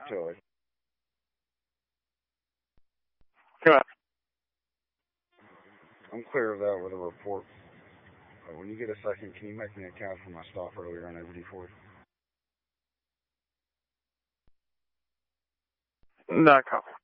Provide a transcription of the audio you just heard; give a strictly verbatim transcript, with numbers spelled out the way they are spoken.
Totally. Come on. I'm clear of that with a report. Uh, when you get a second, can you make me an account for my stop earlier on over D four? Not copy.